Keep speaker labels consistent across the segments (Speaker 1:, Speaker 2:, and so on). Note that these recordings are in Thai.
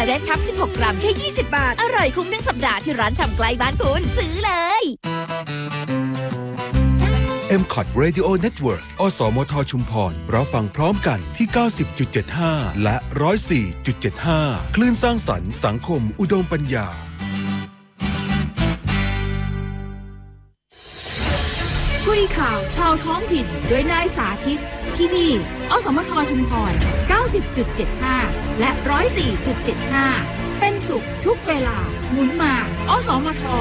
Speaker 1: เรดคัพ16 กรัมแค่20 บาทอร่อยคุ้มทั้งสัปดาห์ที่ร้านชำใกล้บ้านคุณซื้อเลย
Speaker 2: MCOT Radio Network อสมทชุมพรรับฟังพร้อมกันที่ 90.75 และ 104.75 คลื่นสร้างสรรค์สังคมอุดมปัญญา
Speaker 3: คุยข่าวชาวท้องถิ่นโดยนายสาธิตที่นี่อสมทชุมพร 90.75 และ 104.75 เป็นสุขทุกเวลาหมุนมาอสมท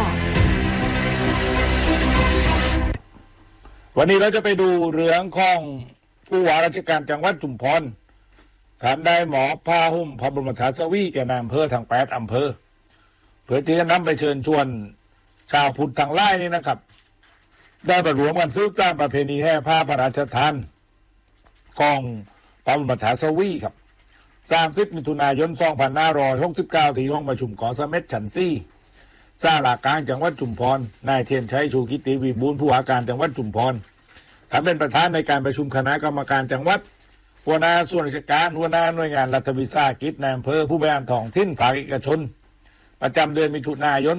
Speaker 4: วันนี้เราจะไปดูเรื่องของผู้ว่าราชการจังหวัดชุมพรถามได้หมอพาหุ้มพระบรมธาตุสวีแก่นายอำเภอทั้ง8อำเภอเพื่อที่จะนำไปเชิญชวนชาวพุทธทั้งหลายนี่นะครับได้ประรวมกันสืบสานประเพณีแห่ผ้าพระราชทานของพระบรมธาตุสวีครับ30 มิถุนายน 2569 ที่ห้องประชุมกสเม็ดชั้น4ศาลากลางจังหวัดชุมพรนายเทียนชัยชูกิติวิบูลย์ผู้ว่าการจังหวัดชุมพรท่านเป็นประธานในการประชุมคณะกรรมการจังหวัดหัวหน้าส่วนราชการหัวหน้าหน่วยงานรัฐวิสาหกิจในอำเภอผู้บริหารท้องถิ่นภาคเอกชนประจำเดือนมิถุนายน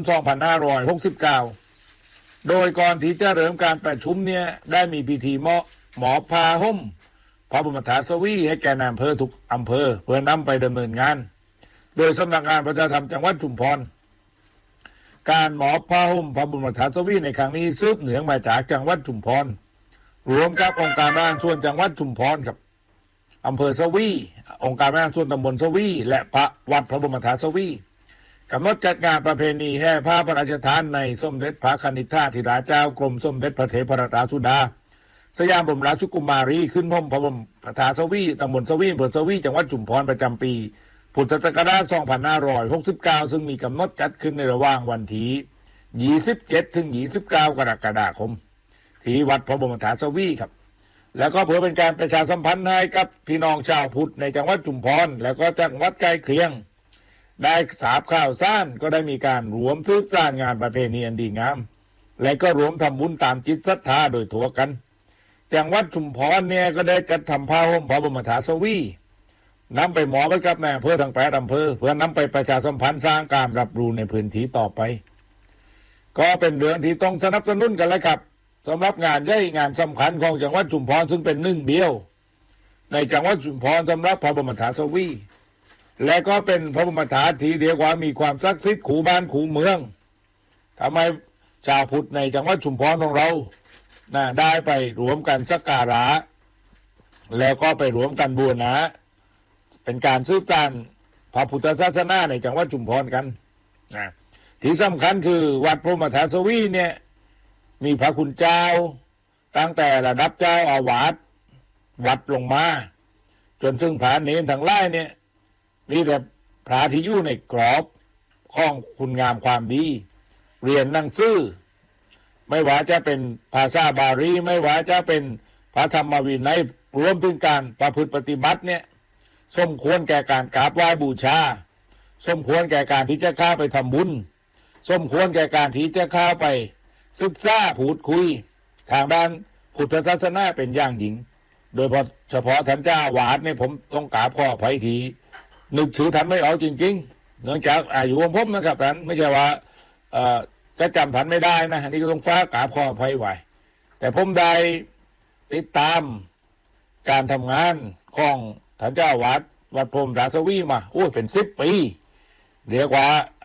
Speaker 4: 2569 โดยก่อนที่จะเริ่มการประชุมเนี่ยได้มีพิธีหมอพาห่มพระบรมธาตุสวีให้แก่นายอำเภอทุกอำเภอเพื่อนำไปดำเนินงานโดยสำนักงานวัฒนธรรมจังหวัดชุมพรการหมอพาห่มพระบรมธาตุสวีในครั้งนี้สืบเนื่องมาจากจังหวัดชุมพรรวมกับองค์การบริหารส่วนจังหวัดชุมพรครับอำเภอสวีองค์การบริหารส่วนตำบลสวีและพระวัดพระบรมธาตุสวีกำหนดจัดงานประเพณีแห่ผ้าพระราชทานในสมเด็จพระคณิธาธิราชเจ้ากรมสมเด็จพระเทพรัตนราชสุดาสยามบรมราชกุมารีขึ้นห่มพระบรมธาตุสวีตำบลสวีอำเภอสวีจังหวัดชุมพรประจำปีพุทธศักราช 2569 ซึ่งมีกำหนดจัดขึ้นในระหว่างวันที่27 ถึง 29 กรกฎาคมที่วัดพระบรมธาตุสวีครับแล้วก็เพื่อเป็นการประชาสัมพันธ์ให้กับพี่น้องชาวพุทธในจังหวัดชุมพรแล้วก็จังหวัดใกล้เคียงได้ทราบข่าวสารก็ได้มีการรวมสืบสานงานประเพณีอันดีงามและก็รวมทำบุญตามจิตศรัทธาโดยทั่วกันจังหวัดชุมพรเนี่ยก็ได้จัดทำผ้าห่มพระบรมธาตุสวีนำไปหมอบไว้กับนายอำเภอทั้ง8อำเภอเพื่อนำไปประชาสัมพันธ์สร้างการรับรู้ในพื้นที่ต่อไปก็เป็นเรื่องที่ต้องสนับสนุนกันแล้วครับสำหรับงานใหญ่งานสำคัญของจังหวัดชุมพรซึ่งเป็นหนึ่งเดียวในจังหวัดชุมพรสำหรับพระบรมธาตุสวีและก็เป็นพระบรมธาตุที่เรียกว่ามีความศักดิ์สิทธิ์ขู่บ้านขู่เมืองทำให้ชาวพุทธในจังหวัดชุมพรของเราได้ไปรวมกันสักการะแล้วก็ไปรวมกันบูรณะเป็นการสืบสานพระพุทธศาสนาในจังหวัดชุมพรกันที่สำคัญคือวัดพระบรมธาตุสวีเนี่ยมีพระคุณเจ้าตั้งแต่ระดับเจ้าอาวาสวัดลงมาจนถึงพระเนรทั้งหลายเนี่ยมีแต่พระที่อยู่ในกรอบของคุณงามความดีเรียนหนังสือไม่ว่าจะเป็นภาษาบาลีไม่ว่าจะเป็นพระธรรมวินัยรวมถึงการประพฤติปฏิบัติเนี่ยสมควรแก่การกราบไหว้บูชาสมควรแก่การที่จะเข้าไปทำบุญสมควรแก่การที่จะเข้าไปศึกษาพูดคุยทางด้านพุทธศาสนาเป็นอย่างยิ่งโดยเฉพาะท่านเจ้าวาดเนี่ยผมต้องกราบขออภัยทีนึกชื่อท่านไม่ออกจริงๆเนื่องจากอายุของผมนะครับท่านไม่ใช่ว่าจะจำท่านไม่ได้นะนี่ก็ต้องฟ้ากราบขออภัยไว้แต่ผมได้ติดตามการทำงานของท่านเจ้าวาดวัดพรหมธาตุสวีมาโอ้เป็น10 ปีเรียกว่า